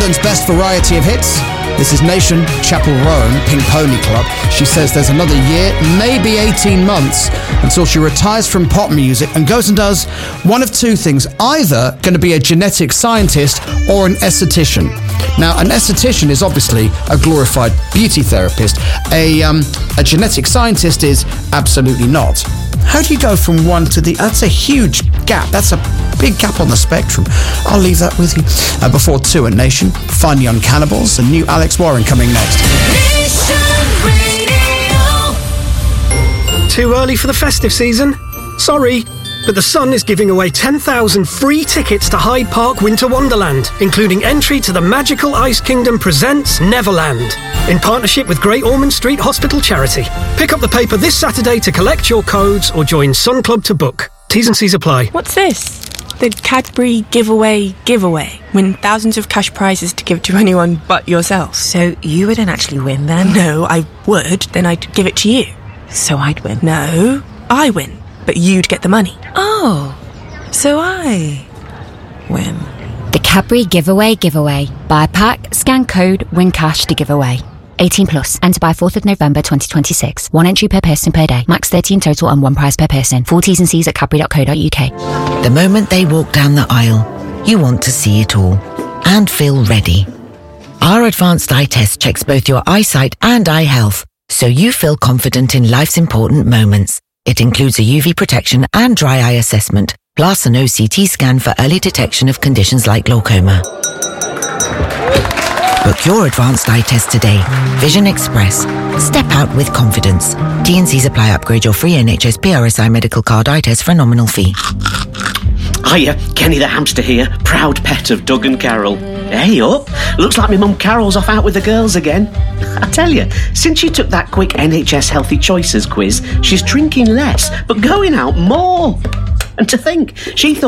London's best variety of hits. This is Nation, Chapel Roan, Pink Pony Club. She says there's another year, maybe 18 months, until she retires from pop music and goes and does one of two things. Either going to be a genetic scientist or an esthetician. Now, an esthetician is obviously a glorified beauty therapist. A genetic scientist is absolutely not. How do you go from one to the... That's a huge gap. That's a big gap on the spectrum. I'll leave that with you. Before 2 at Nation, Fun Young Cannibals and new Alex Warren coming next. Too early for the festive season? Sorry, but The Sun is giving away 10,000 free tickets to Hyde Park Winter Wonderland, including entry to the Magical Ice Kingdom Presents Neverland, in partnership with Great Ormond Street Hospital Charity. Pick up the paper this Saturday to collect your codes or join Sun Club to book. T's and C's apply. What's this? The Cadbury giveaway. Win thousands of cash prizes to give to anyone but yourself. So you wouldn't actually win then? No, I would. Then I'd give it to you. So I'd win? No, I win. But you'd get the money. Oh, so I win. The Cadbury giveaway. Buy a pack, scan code, win cash to give away. 18 plus. Enter by 4th of November 2026. 1 entry per person per day. Max 30 in total and 1 prize per person. Full T's and C's at cadbury.co.uk. The moment they walk down the aisle, you want to see it all and feel ready. Our advanced eye test checks both your eyesight and eye health, so you feel confident in life's important moments. It includes a UV protection and dry eye assessment, plus an OCT scan for early detection of conditions like glaucoma. Book your advanced eye test today. Vision Express. Step out with confidence. T&Cs apply. Upgrade your free NHS PRSI medical card eye test for a nominal fee. Hiya, Kenny the hamster here, proud pet of Doug and Carol. Hey up, looks like my mum Carol's off out with the girls again. I tell you, since she took that quick NHS Healthy Choices quiz, she's drinking less, but going out more. And to think, she thought